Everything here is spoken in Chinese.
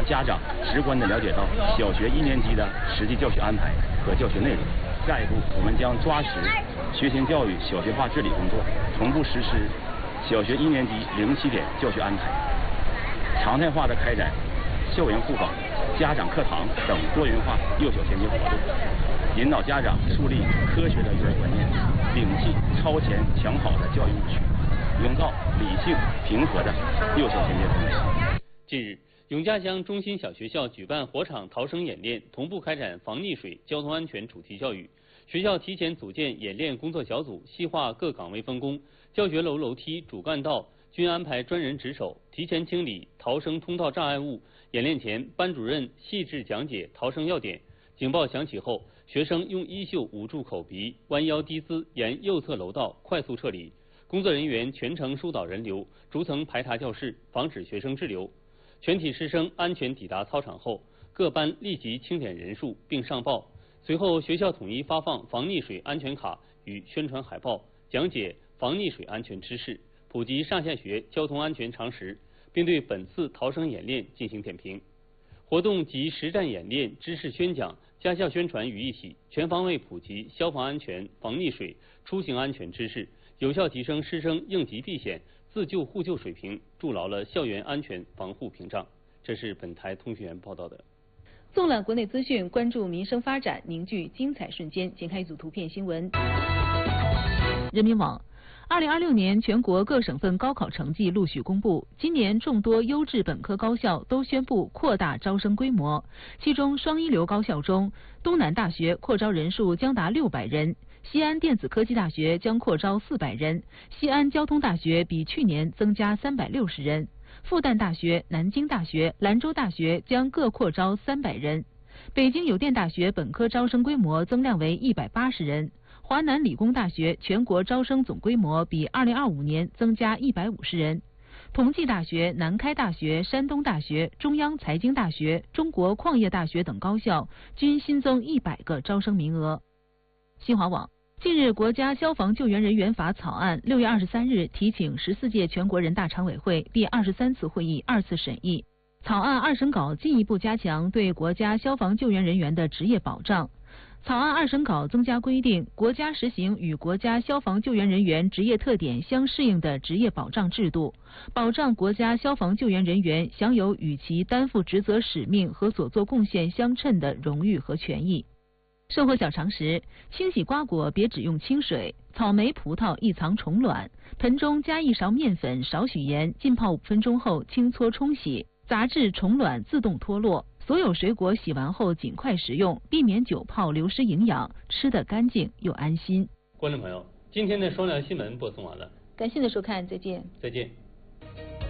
家长直观地了解到小学1年级的实际教学安排和教学内容。下一步，我们将抓实学前教育小学化治理工作，同步实施小学1年级0起点教学安排，常态化地开展校园互访、家长课堂等多元化幼小衔接活动，引导家长树立科学的育儿观念，摒弃超前抢跑的教育误区，营造理性平和的幼小衔接氛围。 近日，永嘉乡中心小学校举办火场逃生演练，同步开展防溺水、交通安全主题教育。学校提前组建演练工作小组，细化各岗位分工，教学楼、楼梯、主干道均安排专人值守，提前清理逃生通道障碍物。演练前，班主任细致讲解逃生要点。警报响起后，学生用衣袖捂住口鼻，弯腰低姿沿右侧楼道快速撤离。工作人员全程疏导人流，逐层排查教室，防止学生滞留。全体师生安全抵达操场后，各班立即清点人数并上报。随后，学校统一发放防溺水安全卡与宣传海报，讲解防溺水安全知识，普及上下学交通安全常识，并对本次逃生演练进行点评。活动集实战演练、知识宣讲、家校宣传于一体，全方位普及消防安全、防溺水、出行安全知识，有效提升师生应急避险、自救互救水平，筑牢了校园安全防护屏障。这是本台通讯员报道的。 纵览国内资讯，关注民生发展，凝聚精彩瞬间。剪开一组图片新闻。人民网：2026年全国各省份高考成绩陆续公布，今年众多优质本科高校都宣布扩大招生规模，其中双一流高校中，东南大学扩招人数将达600人，西安电子科技大学将扩招400人，西安交通大学比去年增加360人。复旦大学、南京大学、兰州大学将各扩招300人，北京邮电大学本科招生规模增量为180人，华南理工大学全国招生总规模比2025年增加150人，同济大学、南开大学、山东大学、中央财经大学、中国矿业大学等高校均新增100个招生名额。新华网：近日，国家消防救援人员法草案6月23日提请14届全国人大常委会第23次会议2次审议。草案2审稿进一步加强对国家消防救援人员的职业保障。草案2审稿增加规定，国家实行与国家消防救援人员职业特点相适应的职业保障制度，保障国家消防救援人员享有与其担负职责使命和所作贡献相称的荣誉和权益。生活小常识：清洗瓜果别只用清水，草莓、葡萄易藏虫卵。盆中加1勺面粉，少许盐，浸泡5分钟后轻搓冲洗，杂质虫卵自动脱落。所有水果洗完后尽快食用，避免久泡流失营养，吃得干净又安心。 观众朋友，今天的双聊新闻播送完了， 感谢您的收看，再见。 再见。